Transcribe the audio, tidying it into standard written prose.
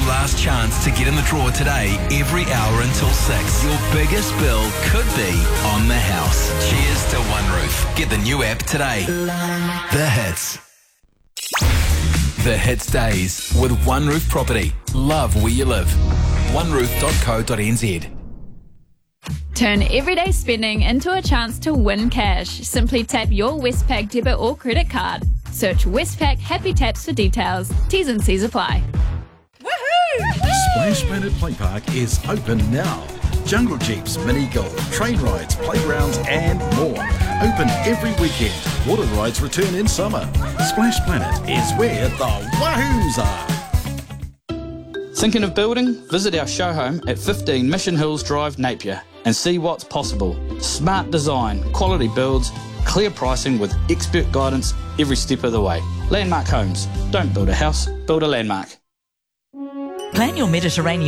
last chance to get in the draw today, every hour until 6. Your biggest bill could be on the house. Cheers to One Roof. Get the new app today. The Hits. The Hits Days with One Roof Property. Love where you live. oneroof.co.nz. Turn everyday spending into a chance to win cash. Simply tap your Westpac debit or credit card. Search Westpac Happy Taps for details. T's and C's apply. Splash Planet Play Park is open now. Jungle jeeps, mini golf, train rides, playgrounds and more. Open every weekend. Water rides return in summer. Splash Planet is where the wahoos are. Thinking of building? Visit our show home at 15 Mission Hills Drive, Napier, and see what's possible. Smart design, quality builds, clear pricing with expert guidance every step of the way. Landmark Homes. Don't build a house, build a landmark. Plan your Mediterranean